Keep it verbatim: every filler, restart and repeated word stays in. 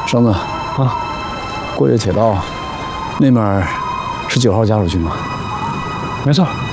绳子啊， 过这铁道，那面是九号家属区吗？ 没错。